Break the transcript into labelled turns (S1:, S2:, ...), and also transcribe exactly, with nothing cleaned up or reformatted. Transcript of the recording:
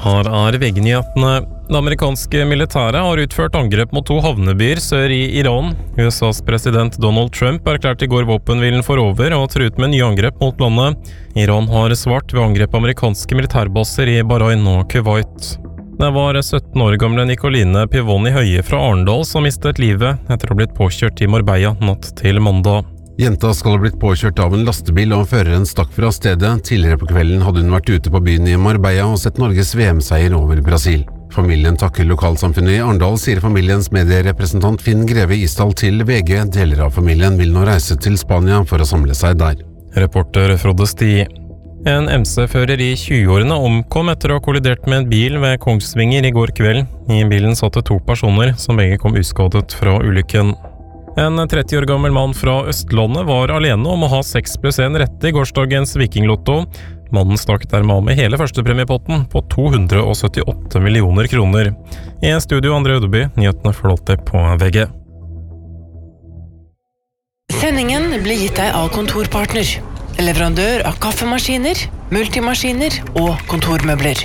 S1: Her er V G-nyhetene. Det amerikanske militæret har utført angrep mot to havnebyer sør i Iran. U S A's president Donald Trump erklærte i går våpenhvilen for over og truet med nye angrep mot landet. Iran har svart ved angrep amerikanske militærbaser i Bahrain og Kuwait. Det var sytten år gamle Nicoline Pivoni Høie fra Arendal som mistet livet etter å ha blitt påkjørt i Marbella natt til mandag.
S2: Jenta skal ha blitt påkjørt av en lastebil og føreren stakk fra stedet. Tidligere på kvelden hadde hun vært ute på byen i Marbella og sett Norges V M-seier over Brasil. Familien takker lokalsamfunnet i Arendal, sier familiens medierepresentant Finn Greve Isdal til V G. Deler av familien vil nå reise til Spania for å samle seg der.
S1: Reporter Frode Sti. En M C-fører i tjueårene omkom etter å ha kollidert med en bil ved Kongsvinger i går kveld. I bilen satt det to personer som begge kom uskadet fra ulykken. En tretti år gammel mann fra Østlandet var alene om å ha seks pluss en rette i gårsdagens Vikinglotto. Mannen stakk dermed av med hele førstepremiepotten på to hundre syttiåtte millioner kroner. I studio André Ødeby, nyhetene forlater på V G.
S3: Sendingen blir gitt deg av Kontorpartner, leverandør av kaffemaskiner, multimaskiner og kontormøbler.